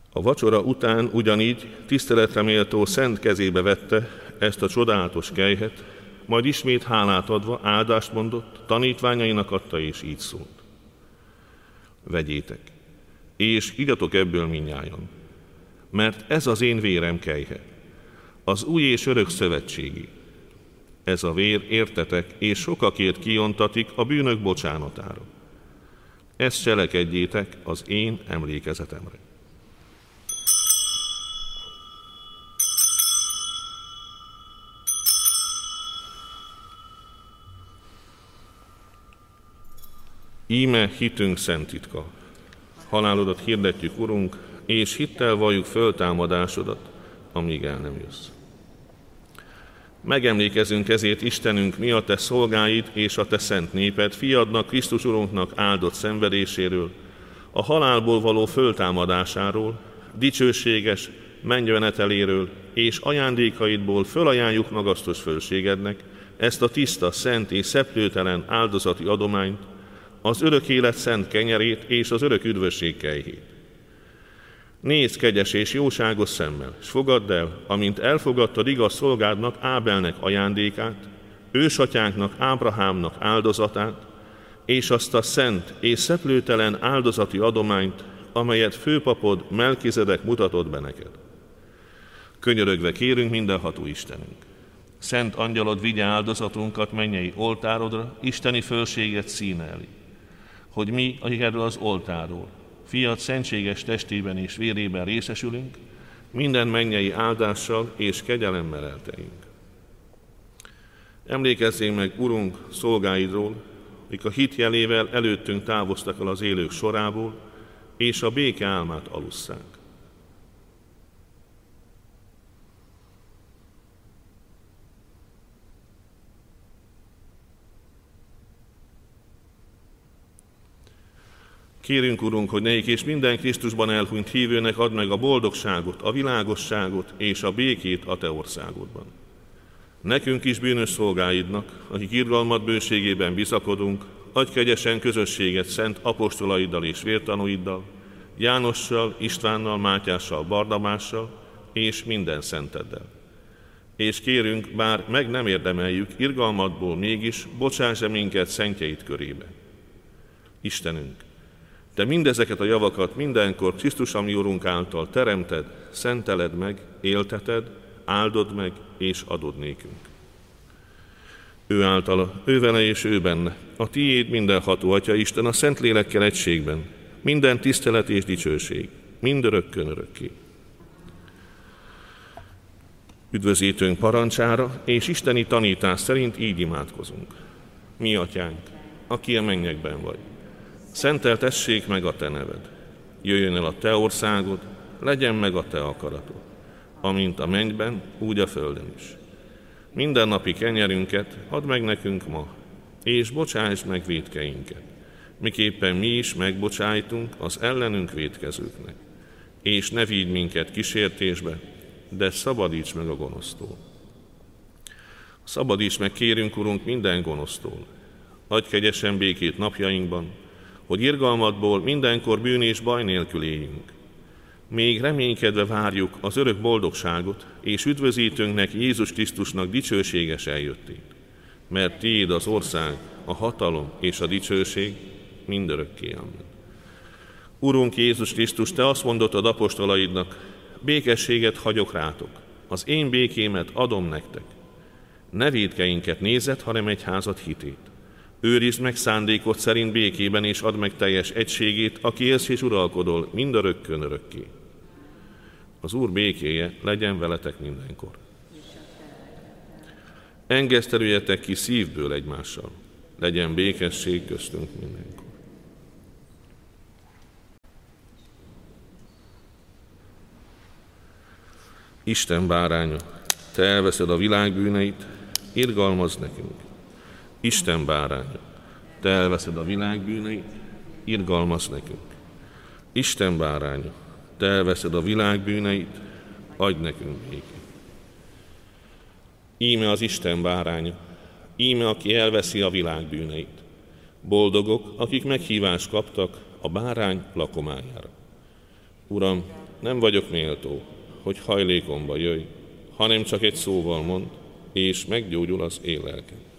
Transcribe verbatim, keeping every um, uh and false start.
A vacsora után ugyanígy tiszteletre méltó szent kezébe vette ezt a csodálatos kejhet, majd ismét hálát adva áldást mondott, tanítványainak adta, és így szólt: vegyétek, és igyatok ebből mindnyájan, mert ez az én vérem kejhe, az új és örök szövetségi. Ez a vér értetek, és sokakért kiontatik a bűnök bocsánatára. Ezt cselekedjétek az én emlékezetemre. Íme hitünk szent titka. Halálodat hirdetjük, Urunk, és hittel valljuk föltámadásodat, amíg el nem jössz. Megemlékezünk ezért, Istenünk, mi a te szolgáid és a te szent néped, fiadnak, Krisztus Urunknak áldott szenvedéséről, a halálból való föltámadásáról, dicsőséges mennyveneteléről és ajándékaidból fölajánljuk magasztos fölségednek ezt a tiszta, szent és szeplőtelen áldozati adományt, az örök élet szent kenyerét és az örök üdvösség kejhét. Nézz kegyes és jóságos szemmel, és fogadd el, amint elfogadtad igaz szolgádnak Ábelnek ajándékát, ősatyánknak, Ábrahámnak áldozatát, és azt a szent és szeplőtelen áldozati adományt, amelyet főpapod Melkizedek mutatott be neked. Könyörögve kérünk mindenható Istenünk. Szent angyalod vigye áldozatunkat mennyei oltárodra, isteni fölséget színe elé, hogy mi, akik erről az oltáról, fiad szentséges testében és vérében részesülünk, minden mennyei áldással és kegyelemmel elteljünk. Emlékezzél meg, Urunk, szolgáidról, akik a hit jelével előttünk távoztak el az élők sorából, és a béke álmát alusszák. Kérünk, Urunk, hogy nekik és minden Krisztusban elhunyt hívőnek add meg a boldogságot, a világosságot és a békét a te országodban. Nekünk is bűnös szolgáidnak, akik irgalmad bőségében bizakodunk, adj kegyesen közösséget szent apostolaiddal és vértanúiddal, Jánossal, Istvánnal, Mátyással, Barnabással és minden szenteddel. És kérünk, bár meg nem érdemeljük, irgalmadból mégis bocsáss minket szentjeid körébe. Istenünk, te mindezeket a javakat mindenkor Krisztus, ami Urunk által teremted, szenteled meg, élteted, áldod meg és adod nékünk. Ő általa, ő vele és ő benne, a tiéd mindenható Atya Isten, a Szentlélekkel egységben, minden tisztelet és dicsőség, mindörökkön örökké. Üdvözítőnk parancsára és isteni tanítás szerint így imádkozunk. Mi Atyánk, aki a mennyekben vagy, szenteltessék meg a te neved. Jöjjön el a te országod, legyen meg a te akaratod, amint a mennyben, úgy a földön is. Minden napi kenyerünket add meg nekünk ma, és bocsáss meg vétkeinket, miképpen mi is megbocsájtunk az ellenünk vétkezőknek. És ne vigy minket kísértésbe, de szabadíts meg a gonosztól. Szabadíts meg, kérünk, Urunk, minden gonosztól. Adj kegyesen békét napjainkban, hogy irgalmadból mindenkor bűn és baj nélkül éljünk. Még reménykedve várjuk az örök boldogságot, és üdvözítőnknek, Jézus Krisztusnak dicsőséges eljöttét. Mert tiéd az ország, a hatalom és a dicsőség mindörökké. Amen. Urunk Jézus Krisztus, te azt mondottad apostolaidnak, békességet hagyok rátok, az én békémet adom nektek. Ne vétkeinket nézed, hanem egyházad hitét. Őrizd meg szándékod szerint békében, és add meg teljes egységét, aki élsz és uralkodol mindörökkön örökké. Az Úr békéje legyen veletek mindenkor. Engesztelüljetek ki szívből egymással, legyen békesség köztünk mindenkor. Isten báránya, te elveszed a világ bűneit, irgalmazz nekünk. Isten báránya, te elveszed a világ bűneit, irgalmazz nekünk. Isten báránya, te elveszed a világ bűneit, adj nekünk békét. Íme az Isten báránya, íme aki elveszi a világ bűneit. Boldogok, akik meghívást kaptak a bárány lakomájára. Uram, nem vagyok méltó, hogy hajlékomba jöjj, hanem csak egy szóval mond, és meggyógyul az én lelkem.